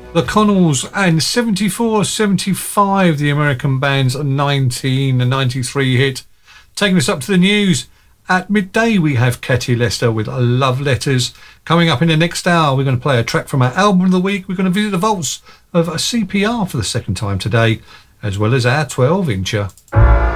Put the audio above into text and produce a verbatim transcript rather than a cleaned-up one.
The Connells and seventy-four seventy-five, the American band's nineteen ninety-three hit. Taking us up to the news. At midday, we have Katie Lester with Love Letters. Coming up in the next hour, we're going to play a track from our album of the week. We're going to visit the vaults of a C P R for the second time today, as well as our twelve-incher.